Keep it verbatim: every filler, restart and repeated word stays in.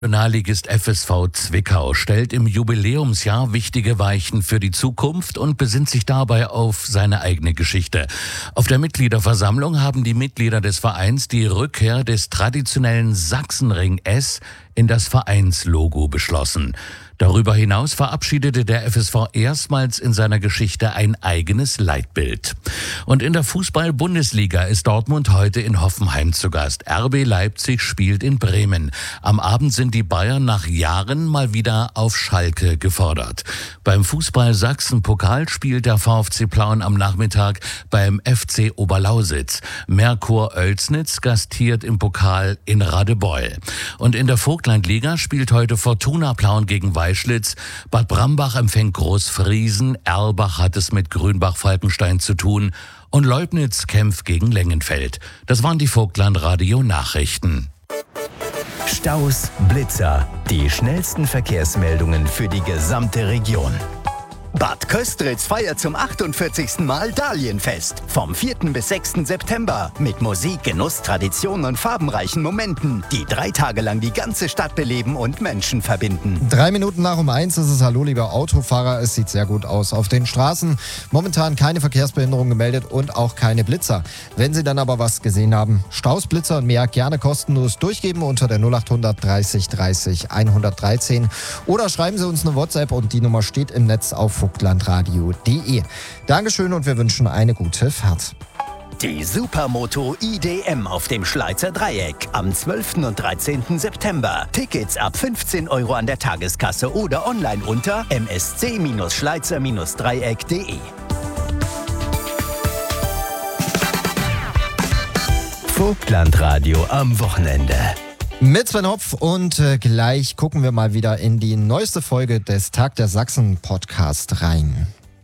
Regionalligist F S V Zwickau stellt im Jubiläumsjahr wichtige Weichen für die Zukunft und besinnt sich dabei auf seine eigene Geschichte. Auf der Mitgliederversammlung haben die Mitglieder des Vereins die Rückkehr des traditionellen Sachsenring S in das Vereinslogo beschlossen. Darüber hinaus verabschiedete der F S V erstmals in seiner Geschichte ein eigenes Leitbild. Und in der Fußball-Bundesliga ist Dortmund heute in Hoffenheim zu Gast. R B Leipzig spielt in Bremen. Am Abend sind die Bayern nach Jahren mal wieder auf Schalke gefordert. Beim Fußball-Sachsen-Pokal spielt der VfC Plauen am Nachmittag beim F C Oberlausitz. Merkur Oelsnitz gastiert im Pokal in Radebeul. Und in der Vogtlandliga spielt heute Fortuna Plauen gegen Weischlitz. Bad Brambach empfängt Großfriesen. Erlbach hat es mit Grünbach-Falkenstein zu tun. Und Leubnitz kämpft gegen Lengenfeld. Das waren die Vogtland-Radio-Nachrichten. Staus, Blitzer, die schnellsten Verkehrsmeldungen für die gesamte Region. Bad Köstritz feiert zum achtundvierzigsten Mal Dahlienfest. Vom vierten bis sechsten September. Mit Musik, Genuss, Tradition und farbenreichen Momenten, die drei Tage lang die ganze Stadt beleben und Menschen verbinden. Drei Minuten nach um eins ist es. Hallo, lieber Autofahrer. Es sieht sehr gut aus auf den Straßen. Momentan keine Verkehrsbehinderung gemeldet und auch keine Blitzer. Wenn Sie dann aber was gesehen haben, Staus, Blitzer und mehr gerne kostenlos durchgeben unter der null achthundert dreißig dreißig hundertdreizehn oder schreiben Sie uns eine WhatsApp und die Nummer steht im Netz auf vogtlandradio punkt de. Dankeschön und wir wünschen eine gute Fahrt. Die Supermoto I D M auf dem Schleizer Dreieck am zwölften und dreizehnten September. Tickets ab fünfzehn Euro an der Tageskasse oder online unter m s c schleizer dreieck punkt de. Vogtlandradio am Wochenende. Mit Sven Hopf und äh, gleich gucken wir mal wieder in die neueste Folge des Tag der Sachsen Podcast rein.